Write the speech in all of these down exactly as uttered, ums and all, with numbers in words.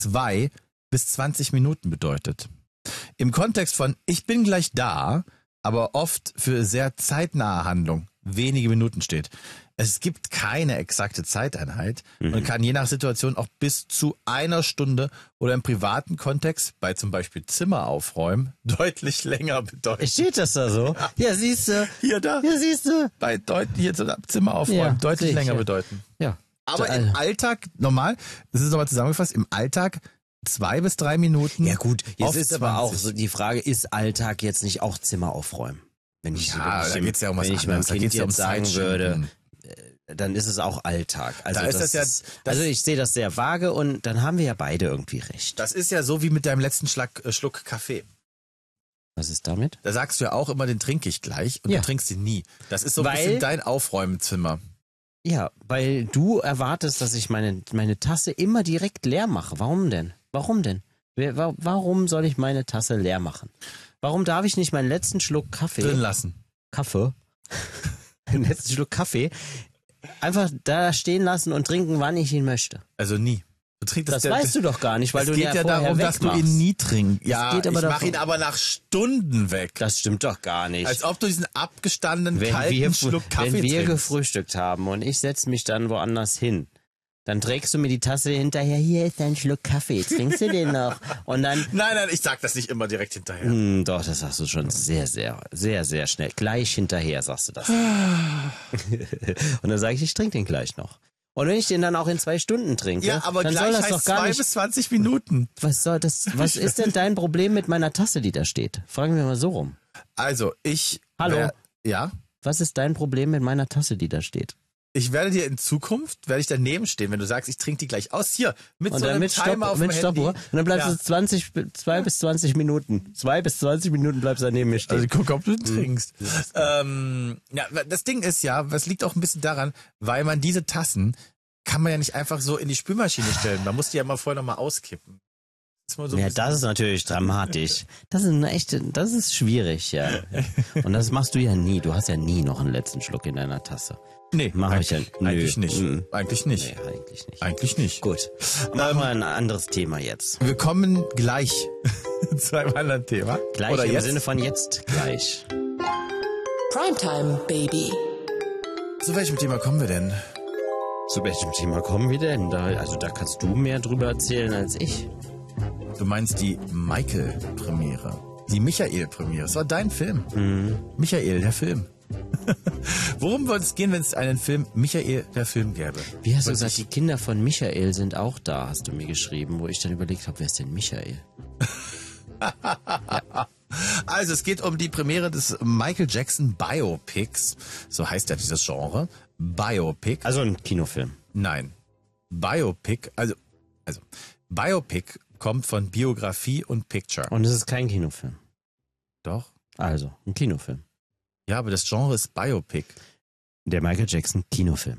zwei bis zwanzig Minuten bedeutet. Im Kontext von ich bin gleich da, aber oft für sehr zeitnahe Handlung wenige Minuten steht. Es gibt keine exakte Zeiteinheit mhm. und kann je nach Situation auch bis zu einer Stunde oder im privaten Kontext, bei zum Beispiel Zimmer aufräumen, deutlich länger bedeuten. Steht das da so? Ja, ja siehst du. Hier, da. Ja, siehst du. Bei deut- hier zu Zimmer aufräumen, ja, deutlich ich, länger ja. bedeuten. Ja. Aber im Alltag, normal, das ist nochmal zusammengefasst, im Alltag zwei bis drei Minuten. Ja gut, jetzt ist zwanzig. aber auch so die Frage, ist Alltag jetzt nicht auch Zimmer aufräumen? Wenn ich, ja, wenn ich, da geht's ja um was wenn ich meinem anderes. Da Kind geht's ja jetzt um sagen Zeitschinden. würde, dann ist es auch Alltag. Also Da ist das, das ja- ist, das- also ich sehe das sehr vage und dann haben wir ja beide irgendwie recht. Das ist ja so wie mit deinem letzten Schlag, äh, Schluck Kaffee. Was ist damit? Da sagst du ja auch immer, den trinke ich gleich und Ja. du trinkst ihn nie. Das ist so ein Weil- bisschen dein Aufräumzimmer. Ja, weil du erwartest, dass ich meine, meine Tasse immer direkt leer mache. Warum denn? Warum denn? Wer- wa- Warum soll ich meine Tasse leer machen? Warum darf ich nicht meinen letzten Schluck Kaffee, Drin lassen. Kaffee, den letzten Schluck Kaffee einfach da stehen lassen und trinken, wann ich ihn möchte? Also nie. Du trinkst Das weißt du doch gar nicht, weil es du ihn geht ja ja vorher darum, dass du wegmachst. ihn nie trinkst. Ja, geht aber ich mach davon- ihn aber nach Stunden weg. Das stimmt doch gar nicht. Als ob du diesen abgestandenen, wenn kalten wir, Schluck Kaffee wenn wir trinkst. gefrühstückt haben und ich setze mich dann woanders hin, dann trägst du mir die Tasse hinterher, hier ist ein Schluck Kaffee, trinkst du den noch? Und dann, Nein, nein, ich sag das nicht immer direkt hinterher. hm, doch, das sagst du schon sehr, sehr, sehr, sehr schnell. Gleich hinterher sagst du das. Und dann sage ich, ich trinke den gleich noch. Und wenn ich den dann auch in zwei Stunden trinke, Ja, aber dann gleich soll das heißt doch gar zwei nicht. bis zwanzig Minuten. Was soll das? Was ist denn dein Problem mit meiner Tasse, die da steht? Fragen wir mal so rum. Also, ich... Hallo? Wär, ja? Was ist dein Problem mit meiner Tasse, die da steht? Ich werde dir in Zukunft, werde ich daneben stehen, wenn du sagst, ich trinke die gleich aus. Hier, mit Und so dann einem mit Timer Stopp, auf mit dem Stoppuhr. Handy. Und dann bleibst Ja. du zwanzig, zwei bis zwanzig Minuten. Zwei bis zwanzig Minuten bleibst du neben mir stehen. Also guck, ob du trinkst. Ähm, ja, das Ding ist ja, was liegt auch ein bisschen daran, weil man diese Tassen kann man ja nicht einfach so in die Spülmaschine stellen. Man muss die ja mal vorher nochmal auskippen. Das ist mal so ein Ja, bisschen- das ist natürlich dramatisch. Das ist eine echte, das ist schwierig, ja. Und das machst du ja nie. Du hast ja nie noch einen letzten Schluck in deiner Tasse. Nee, Mach ich eigentlich, ja- nö. eigentlich nicht. Mhm. Eigentlich nicht. Nee, eigentlich nicht. Eigentlich nicht. Gut. Machen wir ein anderes Thema jetzt. Wir kommen gleich zu einem anderen Thema. Gleich Oder im jetzt. Sinne von jetzt gleich. Primetime Baby. Zu welchem Thema kommen wir denn? Zu welchem Thema kommen wir denn? Da, also da kannst du mehr drüber erzählen als ich. Du meinst die Michael-Premiere. Die Michael-Premiere. Das war dein Film. Mhm. Michael, der Film. Worum würde es gehen, wenn es einen Film Michael, der Film gäbe? Wie hast du Weil gesagt, ich- die Kinder von Michael sind auch da, hast du mir geschrieben, wo ich dann überlegt habe, wer ist denn Michael? Also es geht um die Premiere des Michael Jackson Biopics. So heißt ja dieses Genre. Biopic. Also ein Kinofilm. Nein. Biopic, also, also Biopic kommt von Biografie und Picture. Und es ist kein Kinofilm. Doch. Also, ein Kinofilm. Ja, aber das Genre ist Biopic. Der Michael Jackson Kinofilm.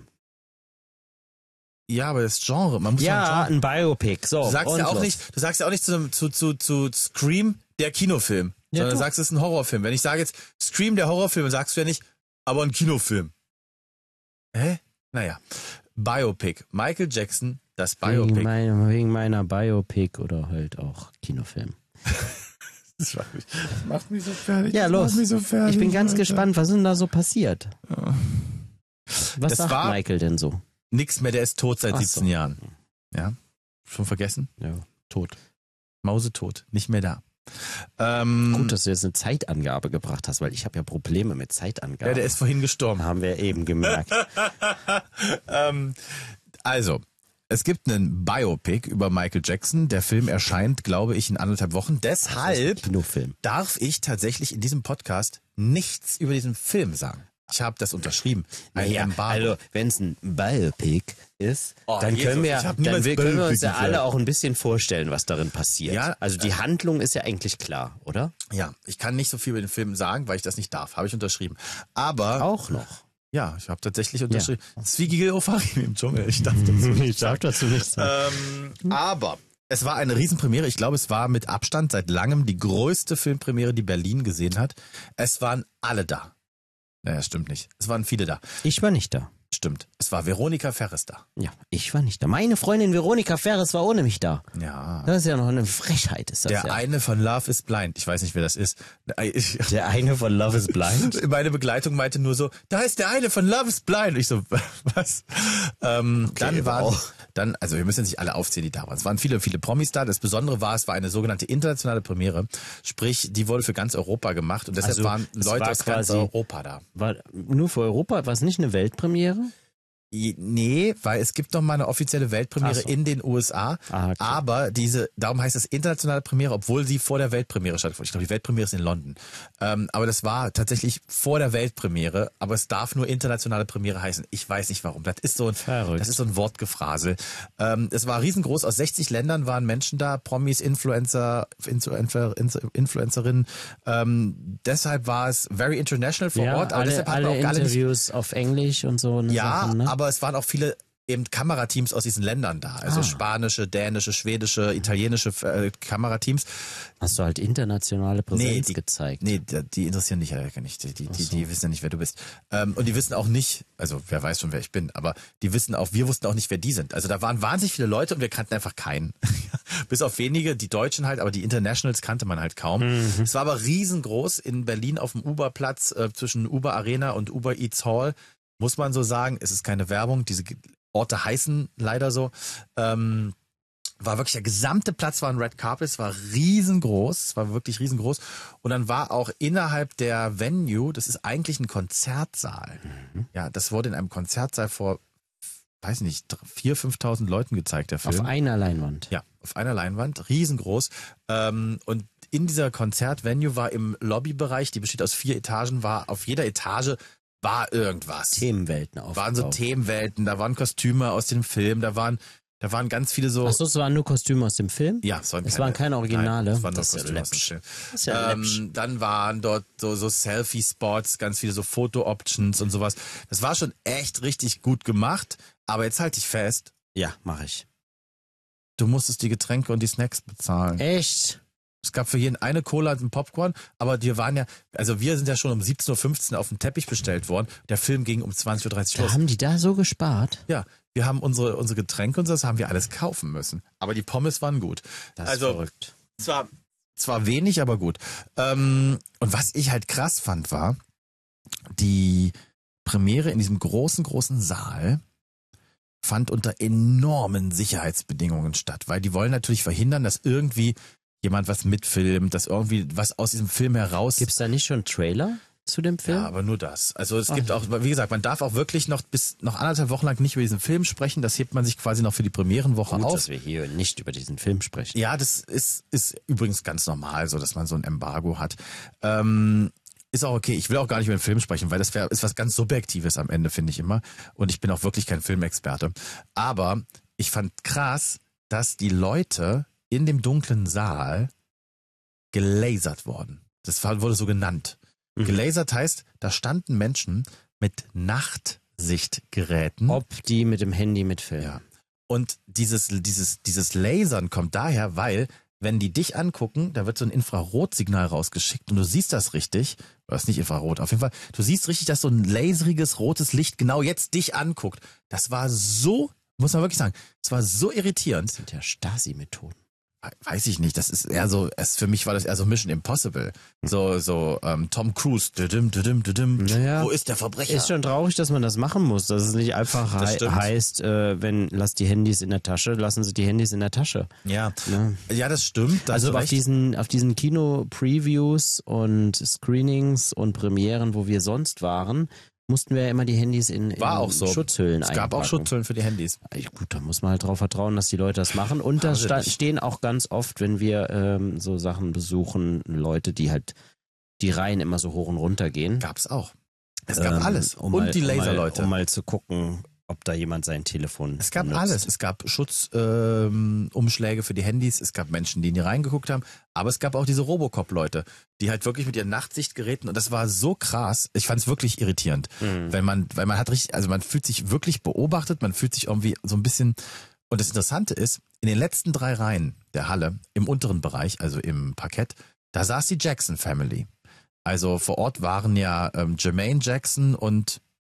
Ja, aber das Genre, man muss Ja, ein Genre. ein Biopic. So, Du sagst ja und auch los. nicht, du sagst ja auch nicht zu, zu, zu, zu Scream, der Kinofilm, Ja, sondern doch. sagst, es ist ein Horrorfilm. Wenn ich sage jetzt Scream, der Horrorfilm, dann sagst du ja nicht, aber ein Kinofilm. Hä? Naja. Biopic. Michael Jackson, das Wegen, Biopic. mein, wegen meiner Biopic oder halt auch Kinofilm. Das macht mich, das macht mich so fertig. Ja, das los. Macht mich so fertig, Ich bin ganz Alter. gespannt, was ist denn da so passiert? Was Das sagt war- Michael denn so? Nix mehr, der ist tot seit Ach so. siebzehn Jahren. Ja? Schon vergessen? Ja, tot. Mausetot. Nicht mehr da. Ähm, Gut, dass du jetzt eine Zeitangabe gebracht hast, weil ich habe ja Probleme mit Zeitangaben. ja, der ist vorhin gestorben. Haben wir eben gemerkt. ähm, also, es gibt einen Biopic über Michael Jackson. Der Film erscheint, glaube ich, in anderthalb Wochen. Deshalb Kinofilm. darf ich tatsächlich in diesem Podcast nichts über diesen Film sagen. Ich habe das unterschrieben. Ein Naja, Embargo. also wenn es ein Biopic ist, Oh, dann Jesus, können wir, ich hab dann niemals wir, können wir uns Biopic ja alle gehört. auch ein bisschen vorstellen, was darin passiert. Ja, also die Handlung ist ja eigentlich klar, oder? Ja, ich kann nicht so viel über den Film sagen, weil ich das nicht darf. Habe ich unterschrieben. Aber Auch noch. ja, ich habe tatsächlich unterschrieben. Das ist wie Gigel Ofarim im Dschungel. Ich darf dazu Ich darf dazu nichts sagen. Ähm, aber es war eine Riesenpremiere. Ich glaube, es war mit Abstand seit langem die größte Filmpremiere, die Berlin gesehen hat. Es waren alle da. Naja, stimmt nicht. Es waren viele da. Ich war nicht da. stimmt. Es war Veronika Ferres da. Ja, ich war nicht da. Meine Freundin Veronika Ferres war ohne mich da. Ja. Das ist ja noch eine Frechheit, ist das Der ja. eine von Love is Blind. Ich weiß nicht, wer das ist. Ich, Der eine von Love is Blind? meine Begleitung meinte nur so, da ist der eine von Love is Blind. Ich so, was? Ähm, Okay, dann waren, wow. dann, also wir müssen jetzt nicht alle aufzählen, die da waren. Es waren viele, viele Promis da. Das Besondere war, es war eine sogenannte internationale Premiere. Sprich, die wurde für ganz Europa gemacht und deshalb Also, waren es Leute war aus ganz quasi- Europa da. War nur für Europa? War es nicht eine Weltpremiere? I- Nee, weil es gibt noch mal eine offizielle Weltpremiere Ach so. in den U S A, Ah, okay. aber diese, darum heißt es internationale Premiere, obwohl sie vor der Weltpremiere stattfand. Ich glaube, die Weltpremiere ist in London. Ähm, aber das war tatsächlich vor der Weltpremiere, aber es darf nur internationale Premiere heißen. Ich weiß nicht warum. Das ist so ein, Verrückt. das ist so ein Wortgefrasel. Ähm, es war riesengroß. Aus sechzig Ländern waren Menschen da, Promis, Influencer, Influencer, Influencerinnen. Ähm, deshalb war es very international vor ja, Ort. Aber alle, deshalb hatten alle wir auch alle nicht Interviews auf Englisch und so. Eine ja, Sachen, ne? aber es waren auch viele eben Kamerateams aus diesen Ländern da. Also Ah. spanische, dänische, schwedische, italienische äh, Kamerateams. Hast du halt internationale Präsenz die, gezeigt. Nee, die, die interessieren dich ja gar nicht. Die, die, die, die wissen ja nicht, wer du bist. Ähm, und die wissen auch nicht, also wer weiß schon, wer ich bin, aber die wissen auch, wir wussten auch nicht, wer die sind. Also da waren wahnsinnig viele Leute und wir kannten einfach keinen. Bis auf wenige, die Deutschen halt, aber die Internationals kannte man halt kaum. Mhm. Es war aber riesengroß in Berlin auf dem Uber-Platz äh, zwischen Uber Arena und Uber Eats Hall. Muss man so sagen, es ist keine Werbung, diese Orte heißen leider so. Ähm, war wirklich der gesamte Platz war ein Red Carpet, es war riesengroß, es war wirklich riesengroß. Und dann war auch innerhalb der Venue, das ist eigentlich ein Konzertsaal. Mhm. Ja, das wurde in einem Konzertsaal vor, weiß nicht, viertausend, fünftausend Leuten gezeigt, der Film. Auf einer Leinwand. Ja, auf einer Leinwand, riesengroß. Ähm, und in dieser Konzertvenue war im Lobbybereich, die besteht aus vier Etagen, war auf jeder Etage war irgendwas. Themenwelten auf. Waren so Themenwelten, da waren Kostüme aus dem Film, da waren, da waren ganz viele so. Achso, es waren nur Kostüme aus dem Film? Ja, es waren Es keine, waren keine Originale. Nein, es waren nur Das ist ja Kostüme aus dem läppsch. Film. Das ist ja läppsch. Ähm, dann waren dort so, so Selfie-Spots, ganz viele so Foto-Options und sowas. Das war schon echt richtig gut gemacht, aber jetzt halt dich fest, Ja, mache ich. du musstest die Getränke und die Snacks bezahlen. Echt? Es gab für jeden eine Cola und ein Popcorn, aber wir waren ja, also wir sind ja schon um siebzehn Uhr fünfzehn auf den Teppich bestellt worden. Der Film ging um zwanzig Uhr dreißig Da los. haben die da so gespart? Ja, wir haben unsere, unsere Getränke und so, das haben wir alles kaufen müssen. Aber die Pommes waren gut. Das also, ist verrückt. zwar, zwar wenig, aber gut. Ähm, und was ich halt krass fand, war, die Premiere in diesem großen, großen Saal fand unter enormen Sicherheitsbedingungen statt, weil die wollen natürlich verhindern, dass irgendwie jemand was mitfilmt, dass irgendwie was aus diesem Film heraus... Gibt's da nicht schon Trailer zu dem Film? Ja, aber nur das. Also es Ach. gibt auch, wie gesagt, man darf auch wirklich noch bis noch anderthalb Wochen lang nicht über diesen Film sprechen. Das hebt man sich quasi noch für die Premierenwoche Gut, auf. dass wir hier nicht über diesen Film sprechen. Ja, das ist, ist übrigens ganz normal, so dass man so ein Embargo hat. Ähm, ist auch okay. Ich will auch gar nicht über den Film sprechen, weil das wär, ist was ganz Subjektives am Ende, finde ich immer. Und ich bin auch wirklich kein Filmexperte. Aber ich fand krass, dass die Leute in dem dunklen Saal gelasert wurden. Das war- wurde so genannt. Mhm. Gelasert heißt, da standen Menschen mit Nachtsichtgeräten. Ob die mit dem Handy mitfilmen. Ja. Und dieses, dieses, dieses Lasern kommt daher, weil, wenn die dich angucken, da wird so ein Infrarotsignal rausgeschickt und du siehst das richtig, oder ist nicht Infrarot, auf jeden Fall, du siehst richtig, dass so ein laseriges rotes Licht genau jetzt dich anguckt. Das war so, muss man wirklich sagen, es war so irritierend. Das sind ja Stasi-Methoden. Weiß ich nicht, das ist eher so, es, für mich war das eher so Mission Impossible. So, so, ähm, Tom Cruise, düdüm, düdüm, düdüm. Naja, Wo ist der Verbrecher? Ist schon traurig, dass man das machen muss. Dass es nicht einfach Das hei stimmt. heißt, äh, wenn lasst die Handys in der Tasche, lassen sie die Handys in der Tasche. ja. Ne? Ja, das stimmt. da hast Also du auf recht. diesen, auf diesen Kino-Previews und Screenings und Premieren, wo wir sonst waren, mussten wir ja immer die Handys in, in War auch so. Schutzhüllen Es gab auch einpacken. Schutzhüllen für die Handys. Ja, gut, da muss man halt drauf vertrauen, dass die Leute das machen. Und da Haben sie sta- nicht. stehen auch ganz oft, wenn wir ähm, so Sachen besuchen, Leute, die halt die Reihen immer so hoch und runter gehen. Gab's auch. Es gab Ähm, alles. um Und mal, die Laserleute. Um mal, um mal zu gucken, ob da jemand sein Telefon Es gab benutzt. alles. Es gab Schutzumschläge ähm, Umschläge für die Handys. Es gab Menschen, die in die reingeguckt haben. Aber es gab auch diese Robocop-Leute, die halt wirklich mit ihren Nachtsichtgeräten, und das war so krass. Ich fand es wirklich irritierend. Mhm. Weil man, weil man hat richtig, also man fühlt sich wirklich beobachtet, man fühlt sich irgendwie so ein bisschen. Und das Interessante ist, in den letzten drei Reihen der Halle, im unteren Bereich, also im Parkett, da saß die Jackson Family. Also vor Ort waren ja ähm, Jermaine Jackson und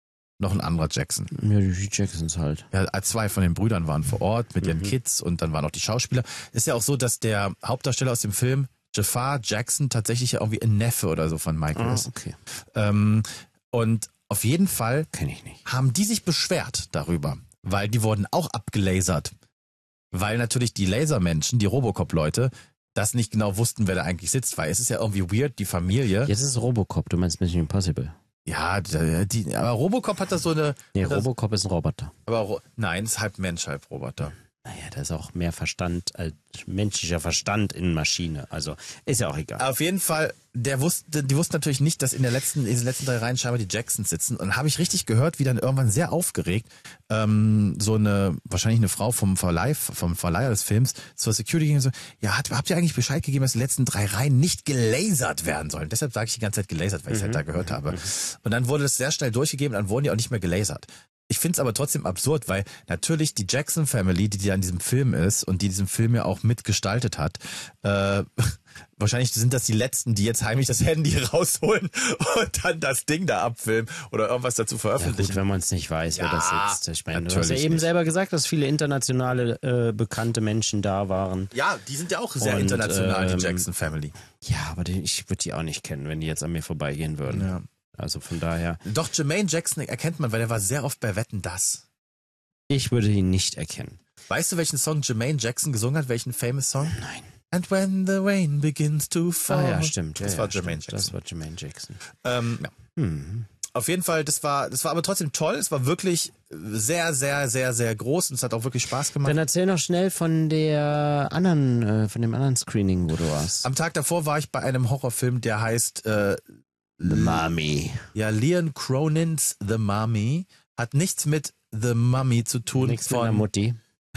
noch ein anderer Jackson. Ja, die Jacksons halt. Ja, zwei von den Brüdern waren vor Ort mit ihren Mhm. Kids und dann waren auch die Schauspieler. Ist ja auch so, dass der Hauptdarsteller aus dem Film, Jafar Jackson, tatsächlich ja irgendwie ein Neffe oder so von Michael Ah, ist. okay. Ähm, und auf jeden Fall Kenn ich nicht. haben die sich beschwert darüber, weil die wurden auch abgelasert. Weil natürlich die Lasermenschen, die Robocop-Leute, das nicht genau wussten, wer da eigentlich sitzt, weil es ist ja irgendwie weird, die Familie. Jetzt ist es Robocop, du meinst Mission Impossible. Ja, die, die, aber Robocop hat das so eine... Nee, das, Robocop ist ein Roboter. aber Ro- nein, ist halb Mensch, halb Roboter. Naja, da ist auch mehr Verstand als menschlicher Verstand in Maschine. Also ist ja auch egal. Auf jeden Fall, der wusste, die wussten natürlich nicht, dass in der letzten, in den letzten drei Reihen scheinbar die Jacksons sitzen. Und habe ich richtig gehört, wie dann irgendwann sehr aufgeregt ähm, so eine, wahrscheinlich eine Frau vom Verleih, vom Verleiher des Films zur Security ging und so, ja, hat, habt ihr eigentlich Bescheid gegeben, dass die letzten drei Reihen nicht gelasert werden sollen? Deshalb sage ich die ganze Zeit gelasert, weil ich es halt da gehört habe. Und dann wurde das sehr schnell durchgegeben, dann wurden die auch nicht mehr gelasert. Ich finde es aber trotzdem absurd, weil natürlich die Jackson Family, die, die an diesem Film ist und die diesen Film ja auch mitgestaltet hat, äh, wahrscheinlich sind das die Letzten, die jetzt heimlich das Handy rausholen und dann das Ding da abfilmen oder irgendwas dazu Ja veröffentlichen. gut, wenn man es nicht weiß, wer Ja, das sitzt. Ich meine, du hast ja natürlich eben nicht. selber gesagt, dass viele internationale äh, bekannte Menschen da waren. Ja, die sind ja auch sehr Und, international, ähm, die Jackson Family. Ja, aber die, ich würde die auch nicht kennen, wenn die jetzt an mir vorbeigehen würden. Ja. Also von daher, Doch, Jermaine Jackson erkennt man, weil er war sehr oft bei Wetten, dass. ich würde ihn nicht erkennen. Weißt du, welchen Song Jermaine Jackson gesungen hat? Welchen famous Song? Nein. And when the rain begins to fall. Ah ja, stimmt. Ja, Das ja, war Jermaine stimmt. Jackson. Das war Jermaine Jackson. Ähm, ja. Hm. Auf jeden Fall, das war, das war aber trotzdem toll. Es war wirklich sehr, sehr, sehr, sehr groß und es hat auch wirklich Spaß gemacht. Dann erzähl noch schnell von der anderen, äh, von dem anderen Screening, wo du warst. Am Tag davor war ich bei einem Horrorfilm, der heißt äh, The Mummy. ja Leon Cronin's The Mummy. Hat nichts mit The Mummy zu tun, Nichts mit einer von, Mutti.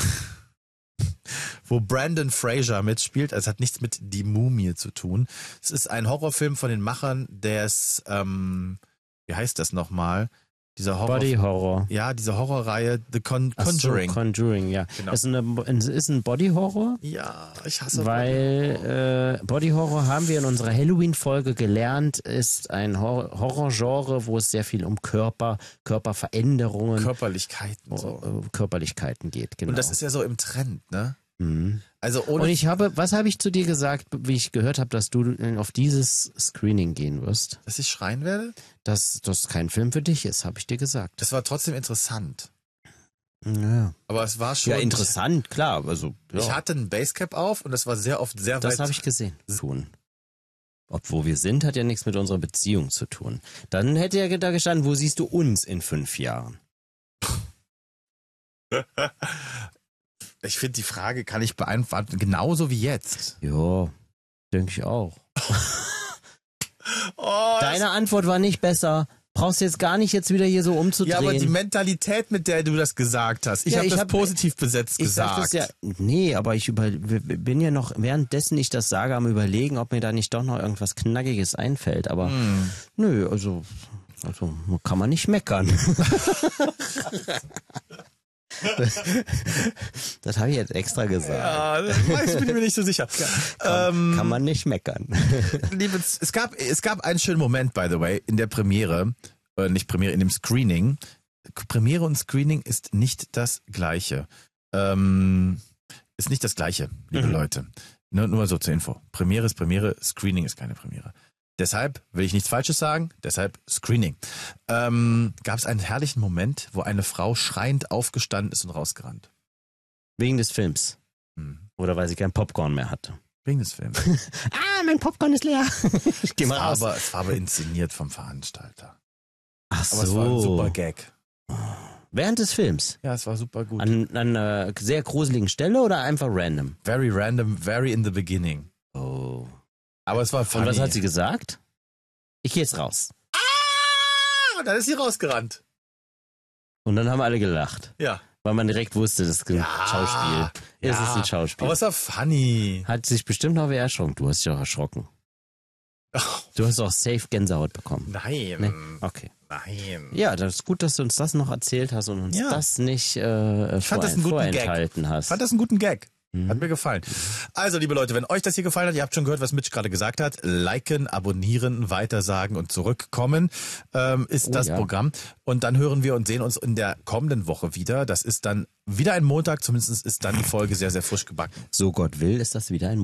wo Brandon Fraser mitspielt. Also es hat nichts mit Die Mumie zu tun. Es ist ein Horrorfilm von den Machern des, ähm, wie heißt das nochmal? Dieser Horror. Body Horror. Ja, diese Horrorreihe The Con Ach so, Conjuring. Conjuring, ja. Genau. Das ist, eine, ist ein Body Horror. ja, ich hasse Weil äh, Body Horror haben wir in unserer Halloween-Folge gelernt, ist ein Hor Horrorgenre, wo es sehr viel um Körper, Körperveränderungen, Körperlichkeiten. So. äh, Körperlichkeiten geht. Genau. Und das ist ja so im Trend, ne? mhm. Also ohne Und ich habe, was habe ich zu dir gesagt, wie ich gehört habe, dass du auf dieses Screening gehen wirst? dass ich schreien werde? Dass das kein Film für dich ist, habe ich dir gesagt. Das war trotzdem interessant. Ja, Aber es war schon... ja interessant, klar. Also ja. Ich hatte ein Basecap auf und das war sehr oft sehr Das weit... habe ich gesehen. Tun. Ob wo wir sind, hat ja nichts mit unserer Beziehung zu tun. Dann hätte ja da gestanden, wo siehst du uns in fünf Jahren? Ich finde, die Frage kann ich beantworten, genauso wie jetzt. Ja, denke ich auch. Oh, Deine Antwort war nicht besser. Brauchst jetzt gar nicht jetzt wieder hier so umzudrehen. ja, aber die Mentalität, mit der du das gesagt hast. Ich Ja, habe ich das hab- positiv besetzt ich sag gesagt. das ja, nee, aber ich über, bin ja noch, währenddessen ich das sage, am Überlegen, ob mir da nicht doch noch irgendwas Knackiges einfällt. Aber Hm. nö, also, also kann man nicht meckern. das das habe ich jetzt extra gesagt. Ja, das weiß, bin ich mir nicht so sicher. Kann, kann man nicht meckern. Liebe, es gab, es gab einen schönen Moment, by the way, in der Premiere, äh, nicht Premiere, in dem Screening. Premiere und Screening ist nicht das Gleiche. Ähm, ist nicht das Gleiche, liebe Mhm. Leute. Nur, nur so zur Info. Premiere ist Premiere, Screening ist keine Premiere. Deshalb will ich nichts Falsches sagen, deshalb Screening. Ähm, gab es einen herrlichen Moment, wo eine Frau schreiend aufgestanden ist und rausgerannt. Wegen des Films. Hm. Oder weil sie kein Popcorn mehr hatte. Wegen des Films. Ah, mein Popcorn ist leer. Ich geh Es mal war raus. aber, es war aber inszeniert vom Veranstalter. Ach Aber es war ein super Gag. Während des Films? Ja, es war super gut. An, an einer sehr gruseligen Stelle oder einfach random? Very random, very in the beginning. Oh. Aber es war funny. Und was hat sie gesagt? Ich gehe jetzt raus. Ah, dann ist sie rausgerannt. Und dann haben alle gelacht. Ja. Weil man direkt wusste, das ist ein Ja, Schauspiel. Es ja. ist ein Schauspiel. Aber es war funny. Hat sich bestimmt noch wer erschrocken. Du hast dich auch erschrocken. Du hast auch safe Gänsehaut bekommen. Nein. Ne? Okay. Nein. Ja, das ist gut, dass du uns das noch erzählt hast und uns Ja. das nicht äh, Ich fand das einen guten Gag. vorenthalten hast. Ich fand das einen guten Gag. Hat mir gefallen. Also, liebe Leute, wenn euch das hier gefallen hat, ihr habt schon gehört, was Mitch gerade gesagt hat, liken, abonnieren, weitersagen und zurückkommen ähm, ist Oh, das ja. Programm. Und dann hören wir und sehen uns in der kommenden Woche wieder. Das ist dann wieder ein Montag, zumindest ist dann die Folge sehr, sehr frisch gebacken. So Gott will, ist das wieder ein